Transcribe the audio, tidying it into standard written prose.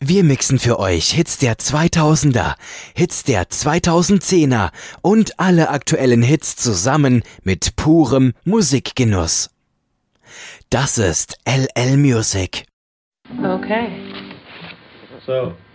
Wir mixen für euch Hits der 2000er, Hits der 2010er und alle aktuellen Hits zusammen mit purem Musikgenuss. Das ist LL Music. Okay. So.